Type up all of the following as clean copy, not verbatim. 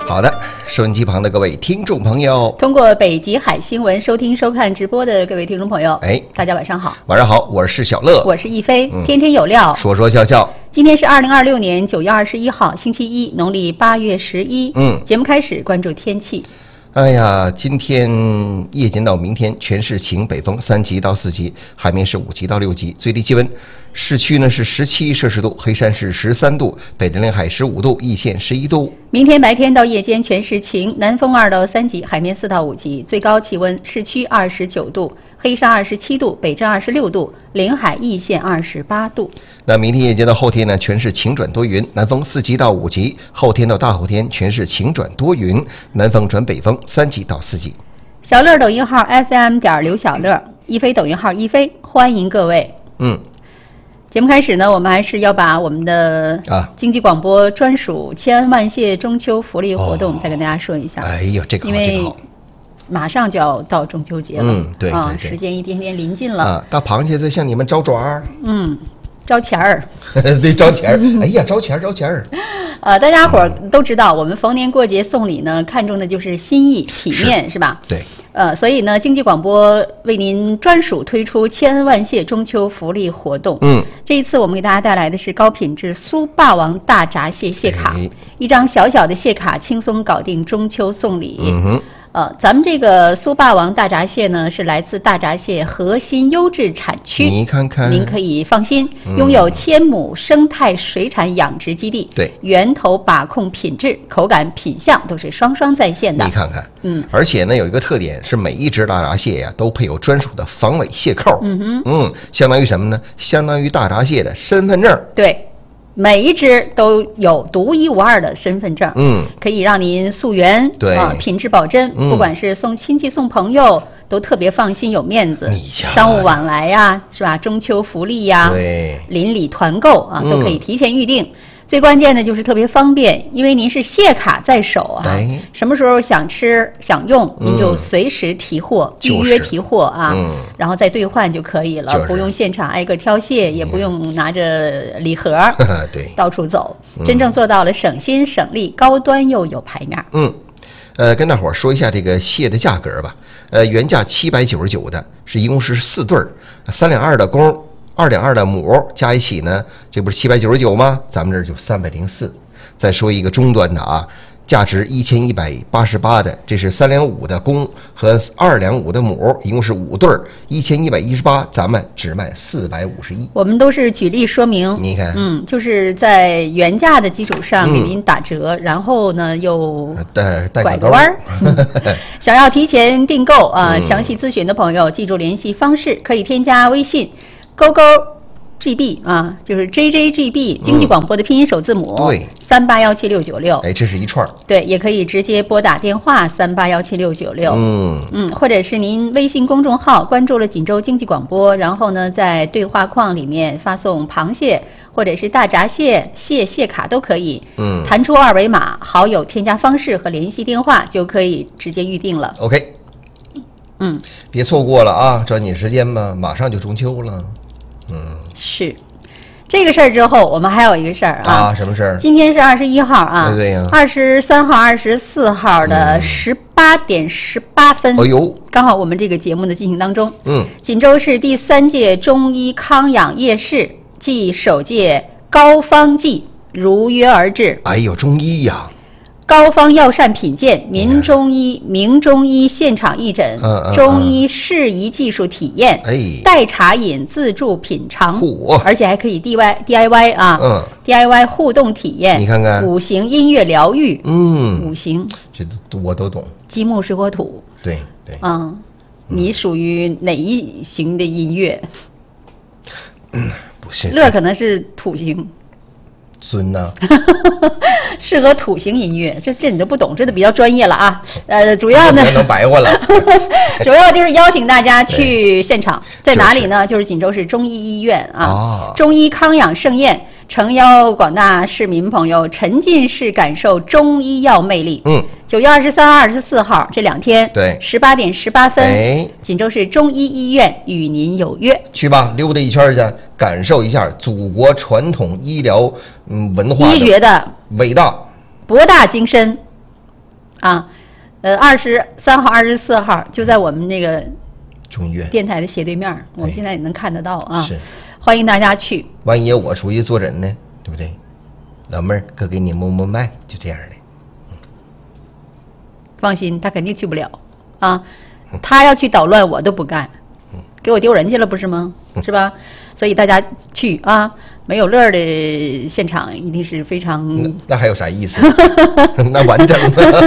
好的，收音机旁的各位听众朋友， 通过北极海新闻收听收看直播的各位听众朋友，大家晚上好。 晚上好，我是小乐， 我是一飞，天天有料， 说说笑笑。 今天是2026年9月21号，星期一，农历8月11。节目开始，关注天气。 哎呀，今天夜间到明天全市晴，北风3级到4级，海面是5级到6级，最低气温市区呢是17摄氏度，黑山市13度，北镇临海15度，易县11度。 明天白天到夜间全市晴，南风2到3级，海面4到5级，最高气温市区29度，黑沙27度，北镇26度，临海易县28度。 那明天夜间到后天呢，全是晴转多云，南风4级到5级；后天到大后天全是晴转多云，南风转北风3级到4级。 小乐抖音号 FM 刘小乐，一飞抖音号一飞，欢迎各位。节目开始呢，我们还是要把我们的经济广播专属千恩万谢中秋福利活动再跟大家说一下。 哎呦，这个好， 因为马上就要到中秋节了， 对， 时间一天天临近了。 大螃蟹在向你们招爪儿， 招钱儿， 对，招钱儿。哎呀，招钱儿。 大家伙儿都知道，我们逢年过节送礼呢，看重的就是心意、体面，是吧？ 对。 所以呢，经济广播为您专属推出千恩万谢中秋福利活动。这一次我们给大家带来的是高品质苏霸王大闸蟹蟹卡，一张小小的蟹卡轻松搞定中秋送礼。咱们这个苏霸王大闸蟹呢，是来自大闸蟹核心优质产区， 你看看， 您可以放心，拥有1000亩生态水产养殖基地， 对， 源头把控品质、口感、品相都是双双在线的。 你看看，而且呢，有一个特点是每一只大闸蟹呀都配有专属的防伪蟹扣，相当于什么呢？相当于大闸蟹的身份证。 对。每一只都有独一无二的身份证，可以让您溯源， 对， 品质保真，不管是送亲戚送朋友，都特别放心有面子。商务往来呀，是吧？中秋福利呀， 对， 邻里团购啊，都可以提前预定。最关键的就是特别方便，因为您是蟹卡在手啊，什么时候想吃想用，您就随时提货，预约提货啊，然后再兑换就可以了，不用现场挨个挑蟹，也不用拿着礼盒对， 到处走，真正做到了省心省力，高端又有排面。 跟大伙儿说一下这个蟹的价格吧。原价799的，是一共是4对儿，3两2的公。2两2的母加一起呢，这不是799吗？咱们这儿就304。再说一个中端的啊，价值1188的，这是3两5的公和2两5的母，一共是5对儿，1118，咱们只卖451。 我们都是举例说明， 你看， 就是在原价的基础上给您打折，然后呢又拐个弯儿。想要提前订购啊，详细咨询的朋友记住联系方式，可以添加微信。勾勾 GB 啊，就是 JJGB 经济广播的拼音首字母， 对 ，38176696， 这是一串。 对，也可以直接拨打电话38176696，或者是您微信公众号关注了锦州经济广播，然后呢，在对话框里面发送螃蟹或者是大闸蟹蟹卡都可以，弹出2维码，好友添加方式和联系电话就可以直接预定了。 OK，别错过了啊，抓紧时间吧，马上就中秋了。 是这个事儿之后，我们还有一个事儿啊， 什么事儿？ 今天是21号啊， 对呀 ，23号、24号的18点18分， 哎呦， 刚好我们这个节目的进行当中，锦州市第3届中医康养夜市暨首届膏方季如约而至。 哎呦，中医呀！ 膏方药膳品鉴，名中医现场义诊，中医适宜技术体验，代茶饮自助品尝，而且还可以 DIY 啊，DIY 互动体验。 你看看， 五行音乐疗愈，五行这我都懂， 金木水火土， 对， 你属于哪一型的音乐？ 不是， 乐可能是土型。 孙呢？ 适合土型音乐，这你都不懂，这都比较专业了啊。主要呢， 能白话了。 主要就是邀请大家去现场，在哪里呢？就是锦州市中医医院啊，中医康养盛宴，诚邀广大市民朋友沉浸式感受中医药魅力。9月23、24号这2天， 对 ，18点18分，锦州市中医医院与您有约。 去吧，溜达一圈去，感受一下祖国传统医疗文化医学的伟大、 博大精深、 啊。23号、24号就在我们那个中院电台的斜对面，我们现在也能看得到啊。 是， 欢迎大家去。 万一我出去坐诊呢，对不对？老妹儿，哥给你摸摸脉，就这样的。 放心，他肯定去不了啊。他要去捣乱，我都不干，给我丢人去了，不是吗？是吧？所以大家去啊，没有乐的现场一定是非常那还有啥意思？那完整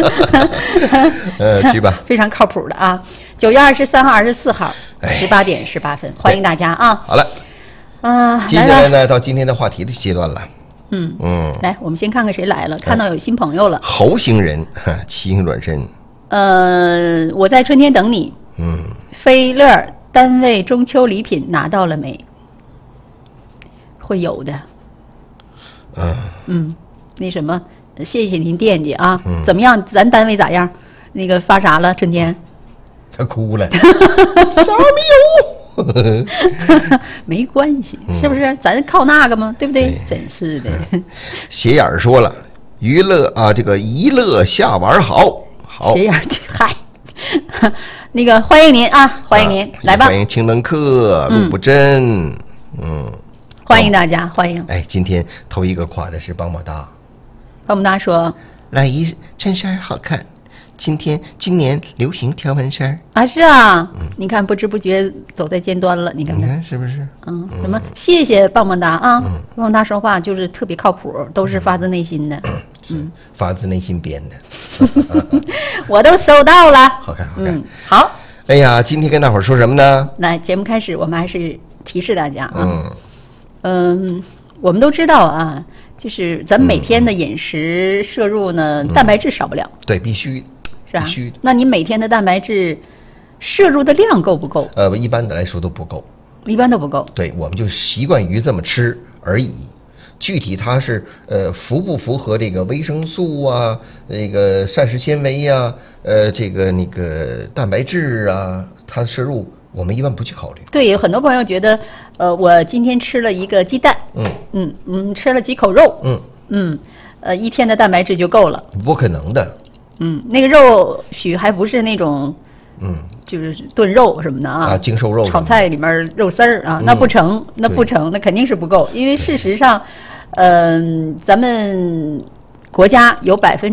的，去吧， 非常靠谱的啊。9月23号、24号，18点18分，欢迎大家啊。 好了，接下来呢，到今天的话题的阶段了。 来，我们先看看谁来了。看到有新朋友了， 猴星人，七星转身。 我在春天等你。飞乐单位中秋礼品拿到了没？会有的。那什么，谢谢您惦记啊。怎么样？咱单位咋样？那个发啥了？春天？ 他哭了。啥没有？ 没关系，是不是？咱靠那个吗？对不对？真是的。 斜眼说了，娱乐啊，这个一乐下玩好。 斜眼嗨，那个欢迎您啊，欢迎您来吧。 欢迎清冷客、陆不真， 欢迎大家，欢迎。 哎，今天头一个夸的是棒棒哒。 棒棒哒说：“ 老姨衬衫好看，今年流行条纹衫啊，是啊，你看不知不觉走在尖端了，你看看是不是？ 什么？谢谢棒棒哒啊，棒棒哒说话就是特别靠谱，都是发自内心的。” 发自内心编的， 我都收到了， 好看，好看， 好。 哎呀，今天跟大伙儿说什么呢？ 来，节目开始，我们还是提示大家啊，我们都知道啊，就是咱们每天的饮食摄入呢，蛋白质少不了， 对，必须， 是吧？ 必须。 那你每天的蛋白质摄入的量够不够？ 一般的来说都不够， 一般都不够。 对，我们就习惯于这么吃而已。具体它是符不符合这个维生素啊，这个膳食纤维呀，这个那个蛋白质啊，它摄入我们一般不去考虑。 对，有很多朋友觉得，我今天吃了一个鸡蛋，吃了几口肉，一天的蛋白质就够了。 不可能的。 那个肉许还不是那种，就是炖肉什么的啊， 精瘦肉， 炒菜里面肉丝儿啊，那不成，那肯定是不够，因为事实上，咱们国家有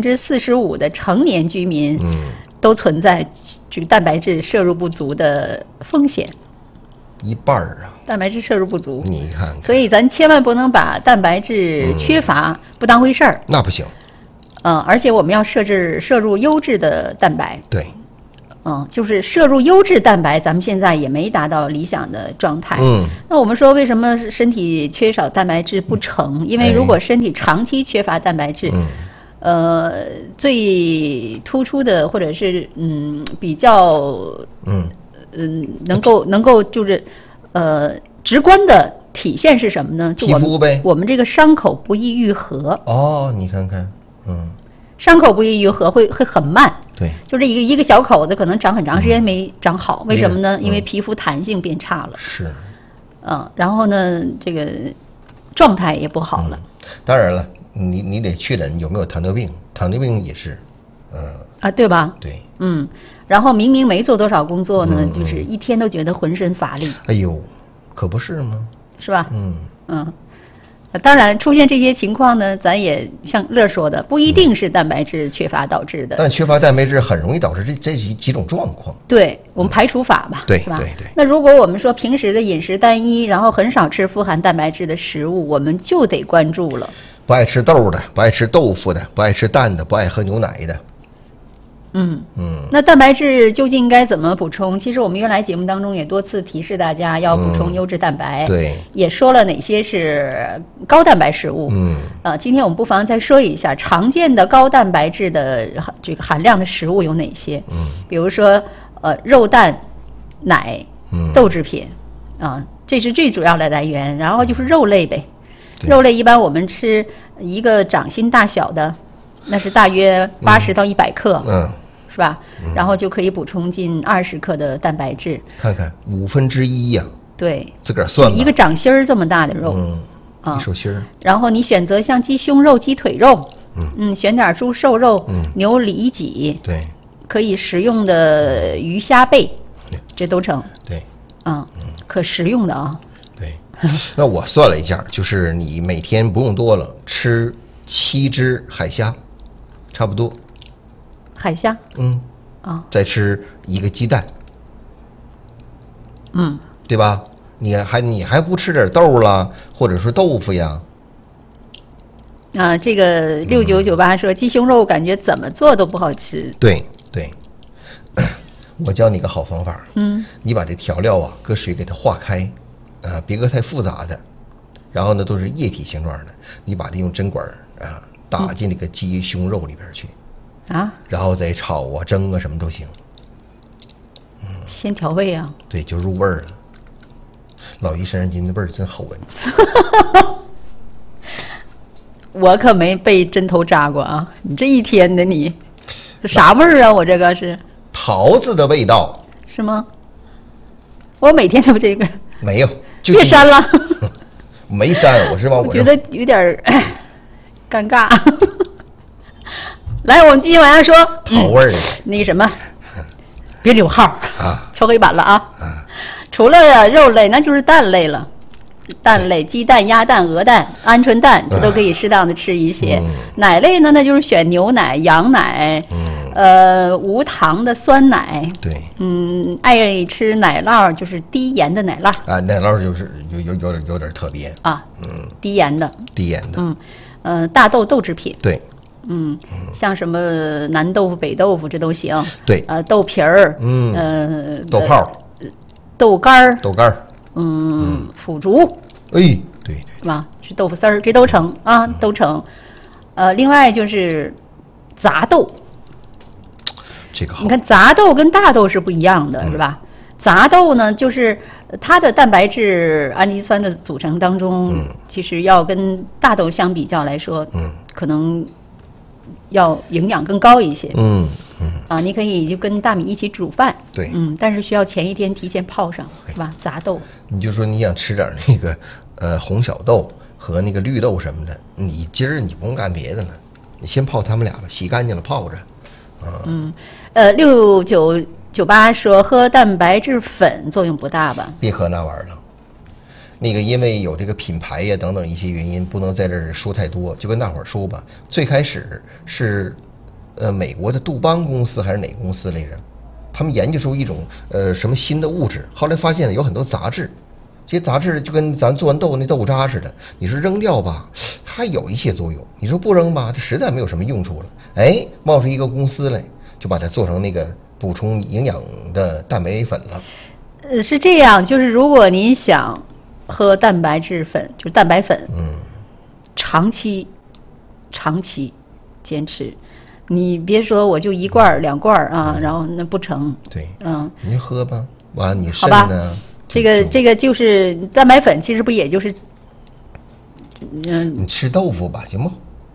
45%的成年居民，都存在这个蛋白质摄入不足的风险， 一半啊， 蛋白质摄入不足， 你看看， 所以咱千万不能把蛋白质缺乏不当回事儿， 那不行， 而且我们要摄入优质的蛋白， 对。 就是摄入优质蛋白，咱们现在也没达到理想的状态。那我们说为什么身体缺少蛋白质不成？因为如果身体长期缺乏蛋白质，最突出的或者是比较能够就是直观的体现是什么呢？就皮肤呗， 我们这个伤口不易愈合。 你看看， 伤口不易愈合会很慢， 对， 就这一个小口子可能长很长时间没长好，为什么呢？因为皮肤弹性变差了， 是， 然后呢，这个状态也不好了。 当然了，你得确诊有没有糖尿病，糖尿病也是， 对吧？ 对， 然后明明没做多少工作呢，就是一天都觉得浑身乏力。 哎呦，可不是吗？ 是吧？当然，出现这些情况呢，咱也像乐说的，不一定是蛋白质缺乏导致的。 但缺乏蛋白质很容易导致这几种状况。 对，我们排除法吧， 对， 是吧？ 对。 那如果我们说平时的饮食单一，然后很少吃富含蛋白质的食物，我们就得关注了。 不爱吃豆的，不爱吃豆腐的，不爱吃蛋的，不爱喝牛奶的。 那蛋白质究竟该怎么补充？其实我们原来节目当中也多次提示大家要补充优质蛋白， 对， 也说了哪些是高蛋白食物。今天我们不妨再说一下常见的高蛋白质的这个含量的食物有哪些。比如说肉蛋、奶、豆制品这是最主要的来源。然后就是肉类呗，肉类一般我们吃一个掌心大小的，那是大约80到100克。是吧？然后就可以补充进20克的蛋白质。 看看1/5呀。 对， 自个儿算吧。 一个掌心儿这么大的肉， 一手心儿。 然后你选择像鸡胸肉、鸡腿肉， 选点猪瘦肉、牛里脊， 对， 可以食用的鱼虾贝，这都成。 对， 可食用的啊。 对，那我算了一下，就是你每天不用多了，吃7只海虾，差不多。 海虾， 再吃1个鸡蛋，对吧？你还不吃点豆啦，或者说豆腐呀？ 这个6998说鸡胸肉感觉怎么做都不好吃。 对对，我教你个好方法，你把这调料啊搁水给它化开，别搁太复杂的，然后呢都是液体形状的，你把这用针管打进这个鸡胸肉里边去，然后再炒啊蒸啊什么都行。 先调味啊。 对，就入味儿了。老姨身上筋的味儿真好闻。 我可没被针头扎过啊！你这一天的你，啥味儿啊？我这个是桃子的味道是吗？我每天都这个。 没有， 别删了。 没删，我是往我觉得有点尴尬。来，我们继续往下说。 桃味儿那个什么，别留号啊， 敲黑板了啊！除了肉类，那就是蛋类了。蛋类，鸡蛋、鸭蛋、鹅蛋、鹌鹑蛋，这都可以适当的吃一些。奶类呢，那就是选牛奶、羊奶，无糖的酸奶。 对， 爱吃奶酪就是低盐的奶酪啊，奶酪就是有点特别啊，低盐的，大豆豆制品。 对， 像什么南豆腐、北豆腐这都行。 对， 豆皮儿， 豆泡、 豆干儿，腐竹， 对对， 是吧？是豆腐丝儿，这都成啊，都成。另外就是杂豆， 这个好。 你看杂豆跟大豆是不一样的，是吧？杂豆呢，就是它的蛋白质、氨基酸的组成当中，其实要跟大豆相比较来说，可能要营养更高一些。你可以就跟大米一起煮饭。 对， 但是需要前一天提前泡上，是吧？杂豆。 你就说你想吃点那个红小豆和那个绿豆什么的，你今儿你不用干别的了，你先泡它们俩吧，洗干净了泡着。 6998说喝蛋白质粉作用不大吧？ 别喝那玩意儿了。那个因为有这个品牌呀等等一些原因，不能在这儿说太多，就跟大伙儿说吧。最开始是美国的杜邦公司还是哪个公司来着？他们研究出一种什么新的物质，后来发现有很多杂质，这些杂质就跟咱做完豆那豆腐渣似的，你说扔掉吧，它有一些作用；你说不扔吧，这实在没有什么用处了。冒出一个公司来，就把它做成那个补充营养的蛋白粉了。 是这样，就是如果你想喝蛋白质粉，就是蛋白粉，长期坚持。你别说我就1罐2罐啊，然后那不成。 对，你就喝吧，完了你肾呢？ 这个就是蛋白粉，其实不也就是， 你吃豆腐吧，行吗？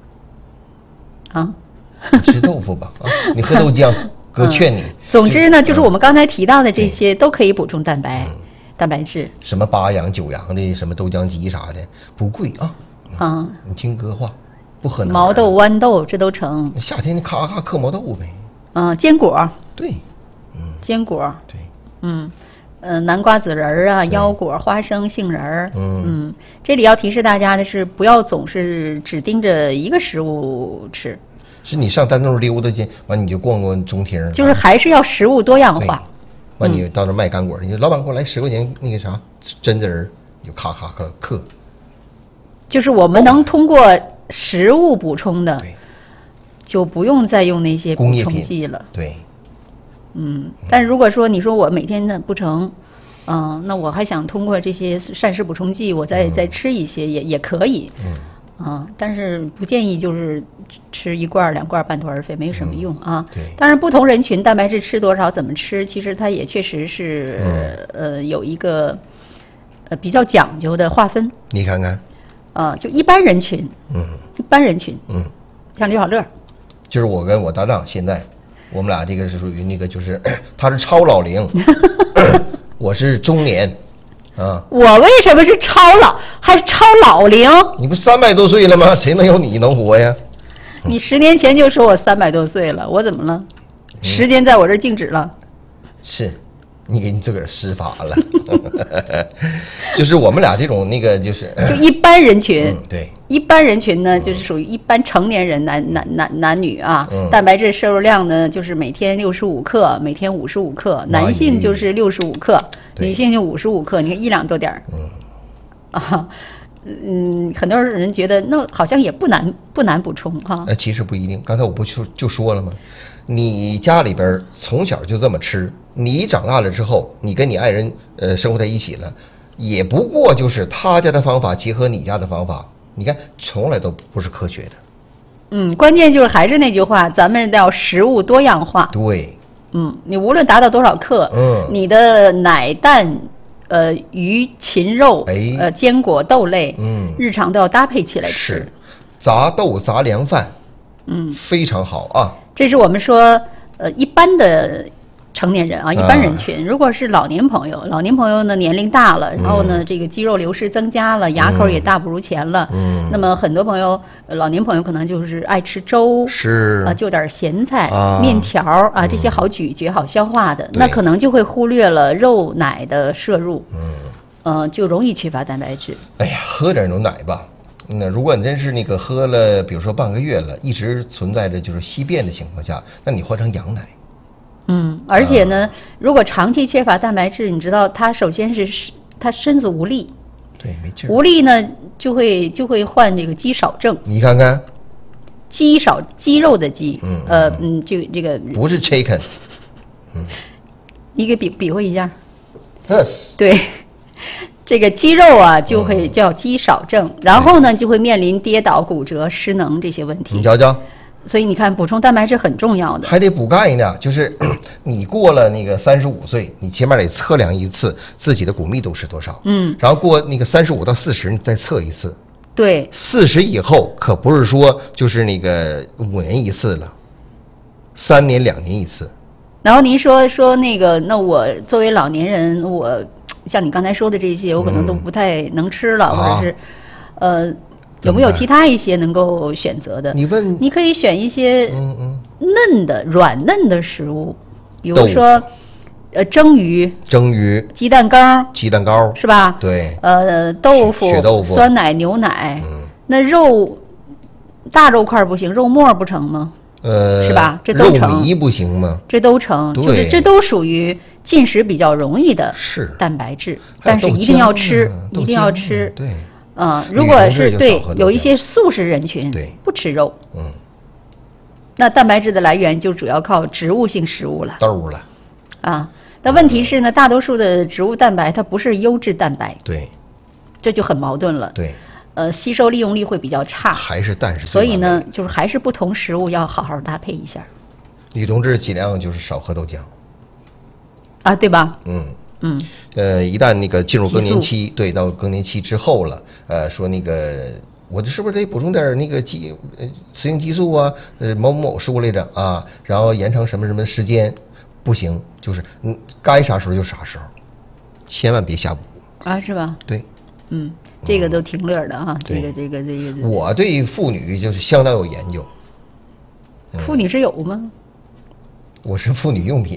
你吃豆腐吧，你喝豆浆，哥劝你。 总之呢，就是我们刚才提到的这些都可以补充蛋白质。 什么8阳9阳的，什么豆浆机啥的，不贵啊。你听哥话。不喝毛豆、豌豆这都成。 夏天你咔咔嗑毛豆呗。 坚果。 对， 坚果。 对， 南瓜籽仁啊，腰果、花生、杏仁这里要提示大家的是，不要总是只盯着一个食物吃。 是你上单洞溜达去，完你就逛逛中厅， 就是还是要食物多样化。 完你到这卖干果，你老板给我来10块钱那个啥榛子仁，就咔咔嗑。就是我们能通过食物补充的，就不用再用那些补充剂了。 对， 但是如果说你说我每天的不成，那我还想通过这些膳食补充剂，我再吃一些也可以。但是不建议就是吃1罐2罐半途而废，没有什么用啊。 对， 当然不同人群蛋白质吃多少，怎么吃，其实它也确实是有一个比较讲究的划分。 你看看。 就一般人群，像刘小乐， 就是我跟我搭档，现在我们俩这个是属于那个，就是他是超老龄，我是中年， 我为什么是超老，还是超老龄？ 你不300多岁了吗？谁能有你能活呀？ 你10年前就说我300多岁了，我怎么了？时间在我这儿静止了。 是，你给你自个儿施法了。就是我们俩这种那个就是就一般人群， 对， 一般人群呢，就是属于一般成年人男女啊，蛋白质摄入量呢，就是每天65克，每天55克，男性就是65克，女性就55克，你看1两多点儿，很多人觉得那好像也不难补充哈。 其实不一定，刚才我不就说了吗？你家里边从小就这么吃，你长大了之后，你跟你爱人生活在一起了，也不过就是他家的方法结合你家的方法，你看从来都不是科学的。 关键就是还是那句话，咱们要食物多样化。 对， 你无论达到多少克，你的奶蛋。鱼、禽肉，坚果、豆类，日常都要搭配起来吃。 是，杂豆、杂粮饭，非常好啊。 这是我们说，一般的成年人啊，一般人群。如果是老年朋友呢，年龄大了，然后呢，这个肌肉流失增加了，牙口也大不如前了。那么很多朋友，老年朋友可能就是爱吃粥， 是就点咸菜、面条啊，这些好咀嚼、好消化的，那可能就会忽略了肉奶的摄入，就容易缺乏蛋白质。 哎呀，喝点牛奶吧。那如果你真是那个喝了，比如说半个月了，一直存在着就是稀便的情况下，那你换成羊奶。 而且呢，如果长期缺乏蛋白质，你知道，它首先是它身子无力， 对，没劲儿。 无力呢，就会患这个肌少症。 你看看， 肌肉的肌，就这个不是 chicken， 你给比划一下。 This 对，这个肌肉啊，就会叫肌少症，然后呢，就会面临跌倒、骨折、失能这些问题。 你瞧瞧。 所以你看，补充蛋白质很重要的， 还得补钙呢。就是你过了那个35岁，你起码得测量一次自己的骨密度是多少。然后过那个35到40，你再测一次。 对 ，40以后可不是说就是那个5年一次了，3年2年一次。 然后您说那个，那我作为老年人，我像你刚才说的这些，我可能都不太能吃了，或者是有没有其他一些能够选择的？你可以选一些嫩的、软嫩的食物，比如说蒸鱼、鸡蛋糕是吧？ 对， 豆腐、 血豆腐、 酸奶、牛奶。那肉大肉块不行，肉末不成吗？是吧？这都成。 肉糜不行吗？ 这都成，就是这都属于进食比较容易的蛋白质，但是一定要吃，一定要吃。 对。 如果是对有一些素食人群不吃肉，那蛋白质的来源就主要靠植物性食物了， 豆了啊。但问题是呢，大多数的植物蛋白它不是优质蛋白， 对， 这就很矛盾了。 对， 吸收利用率会比较差， 还是蛋是最所以呢，就是还是不同食物要好好搭配一下。 女同志尽量就是少喝豆浆啊，对吧？ 一旦那个进入更年期，对，到更年期之后了，说那个我这是不是得补充点那个雌性激素啊？某某说来着啊，然后延长什么什么时间，不行，就是该啥时候就啥时候，千万别瞎补啊，是吧？ 对， 这个都挺乐的哈，这个， 我对妇女就是相当有研究。 妇女是有吗？ 我是妇女用品。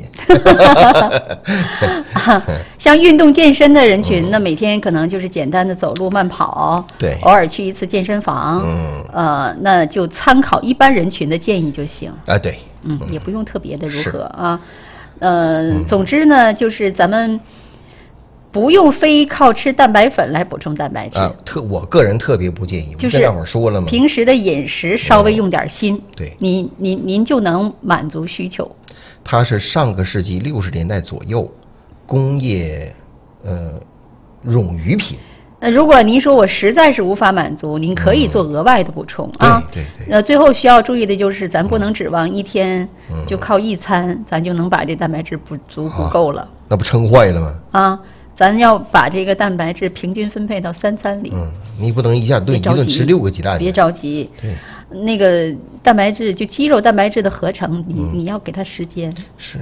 像运动健身的人群，那每天可能就是简单的走路、慢跑， 对， 偶尔去一次健身房，那就参考一般人群的建议就行。 啊，对， 也不用特别的如何啊，总之呢，就是咱们不用非靠吃蛋白粉来补充蛋白质。 我个人特别不建议， 就是那会儿说了嘛， 平时的饮食稍微用点心， 对， 您就能满足需求。 它是上个世纪60年代左右工业冗余品。 那如果您说我实在是无法满足，您可以做额外的补充啊。 对。 最后需要注意的就是，咱不能指望一天就靠一餐，咱就能把这蛋白质补够了。 那不撑坏了吗？ 啊，咱要把这个蛋白质平均分配到3餐里。 你不能一下顿吃6个鸡蛋。 别着急。 对。 那个蛋白质，就肌肉蛋白质的合成，你要给它时间。 是。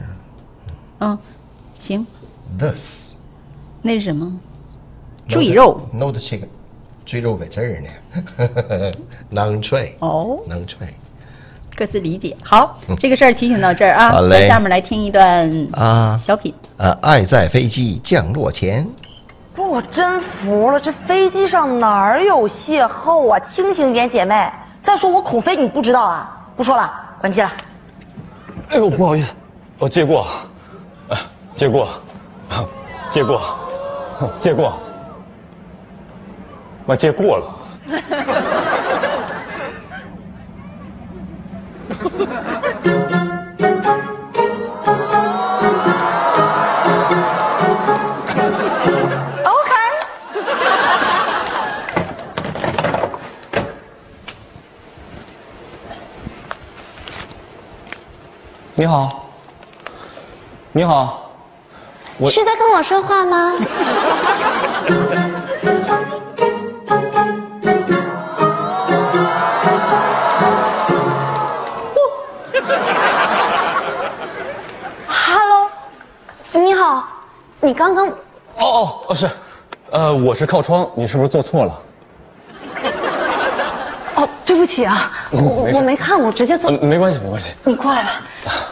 行。 This。 那是什么？赘肉。 No the chicken。赘肉搁这儿呢。囊踹。 哦。 囊踹。 各自理解。好，这个事儿提醒到这儿啊。 好嘞。 那下面来听一段小品。 爱在飞机降落前。 不是，我真服了，这飞机上哪儿有邂逅啊？清醒点，姐妹。再说我孔飞你不知道啊？不说了，关机了。 哎呦，不好意思，我借过，借过，借过，借过，我借过了。你好，你好， 我是在跟我说话吗？Hello， 你好，你刚刚…… 是，我是靠窗，你是不是坐错了？ 哦，对不起啊，我没看，我直接坐。 没关系，没关系。 你过来吧。